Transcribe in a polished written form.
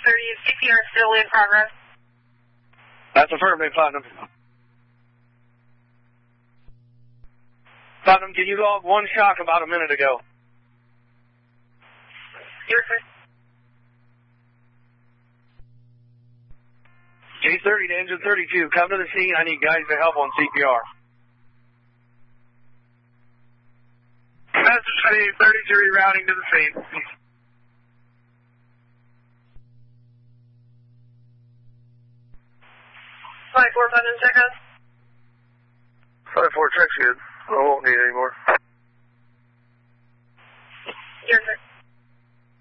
CPR still in progress. That's affirmative, Platinum. Platinum, can you log one shock about a minute ago? You're good. J30 to engine 32, come to the scene. I need guys to help on CPR. That's 32 rerouting to the scene. 5-4, Platinum, check out. 5-4, check's good. I won't need any more.